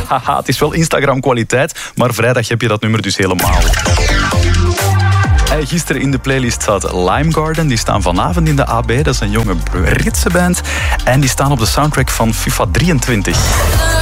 Haha, het is wel Instagram-kwaliteit, maar vrijdag heb je dat nummer dus helemaal. Gisteren in de playlist zat Lime Garden. Die staan vanavond in de AB. Dat is een jonge Britse band. En die staan op de soundtrack van FIFA 23.